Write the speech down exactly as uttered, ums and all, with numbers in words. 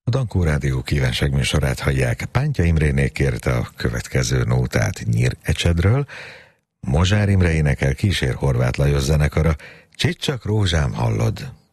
A Dankó Rádió kívánságműsorát hallják. Pántya Imrénék kérte a következő nótát Nyír Ecsedről, Mozsár Imre énekel, kísér Horváth Lajos zenekara. Csicsak rózsám, hallod?